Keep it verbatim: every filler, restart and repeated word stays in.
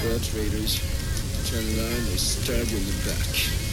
Squad raiders. Turn around, they stab you in the back.